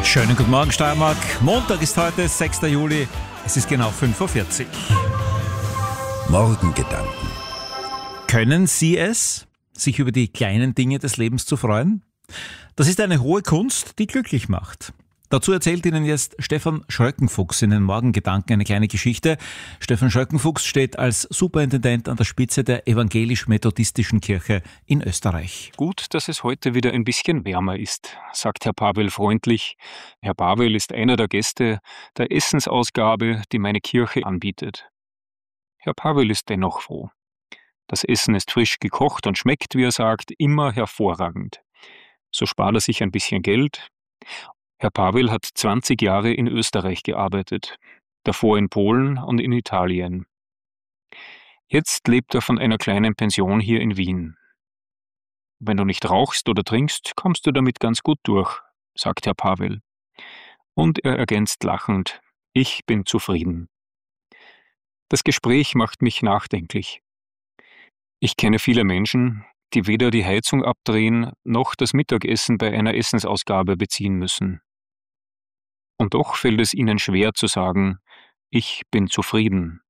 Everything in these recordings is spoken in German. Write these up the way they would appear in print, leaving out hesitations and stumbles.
Schönen guten Morgen, Steiermark. Montag ist heute, 6. Juli. Es ist genau 5:40 Uhr. Morgengedanken. Können Sie es, sich über die kleinen Dinge des Lebens zu freuen? Das ist eine hohe Kunst, die glücklich macht. Dazu erzählt Ihnen jetzt Stefan Schröckenfuchs in den Morgengedanken eine kleine Geschichte. Stefan Schröckenfuchs steht als Superintendent an der Spitze der evangelisch-methodistischen Kirche in Österreich. Gut, dass es heute wieder ein bisschen wärmer ist, sagt Herr Pavel freundlich. Herr Pavel ist einer der Gäste der Essensausgabe, die meine Kirche anbietet. Herr Pavel ist dennoch froh. Das Essen ist frisch gekocht und schmeckt, wie er sagt, immer hervorragend. So spart er sich ein bisschen Geld. Herr Pavel hat 20 Jahre in Österreich gearbeitet, davor in Polen und in Italien. Jetzt lebt er von einer kleinen Pension hier in Wien. Wenn du nicht rauchst oder trinkst, kommst du damit ganz gut durch, sagt Herr Pavel. Und er ergänzt lachend, ich bin zufrieden. Das Gespräch macht mich nachdenklich. Ich kenne viele Menschen, die weder die Heizung abdrehen, noch das Mittagessen bei einer Essensausgabe beziehen müssen. Und doch fällt es ihnen schwer zu sagen, ich bin zufrieden.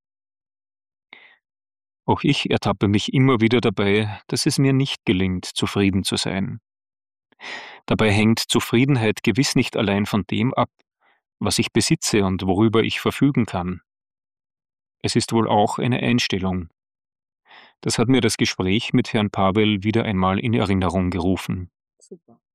Auch ich ertappe mich immer wieder dabei, dass es mir nicht gelingt, zufrieden zu sein. Dabei hängt Zufriedenheit gewiss nicht allein von dem ab, was ich besitze und worüber ich verfügen kann. Es ist wohl auch eine Einstellung. Das hat mir das Gespräch mit Herrn Pavel wieder einmal in Erinnerung gerufen. Super.